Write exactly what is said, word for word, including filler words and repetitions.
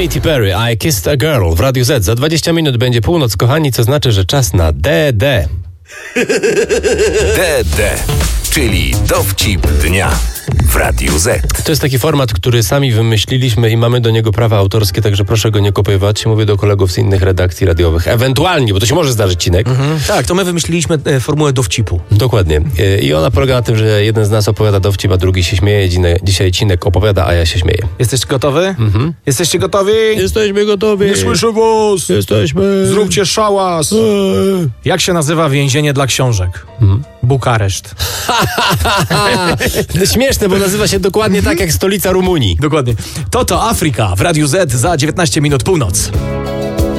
Katy Perry, I Kissed a Girl w Radiu Z. Za dwadzieścia minut będzie północ, kochani, co znaczy, że czas na D D. D D, czyli dowcip dnia w Radiu Z. To jest taki format, który sami wymyśliliśmy i mamy do niego prawa autorskie, także proszę go nie kopiować. Mówię do kolegów z innych redakcji radiowych. Ewentualnie, bo to się może zdarzyć, Cinek. Mhm. Tak, to my wymyśliliśmy e, formułę dowcipu. Dokładnie. E, I ona polega na tym, że jeden z nas opowiada dowcip, a drugi się śmieje. Dzine, dzisiaj Cinek opowiada, a ja się śmieję. Jesteś gotowy? Mhm. Jesteście gotowi? Jesteśmy gotowi. Nie słyszę was. Jesteśmy. Zróbcie szałas. Eee. Jak się nazywa więzienie dla książek? Mhm. Bukareszt. Śmieszne, bo nazywa się dokładnie tak jak stolica Rumunii. Dokładnie. To to Afryka w Radiu Z za dziewiętnaście minut północ.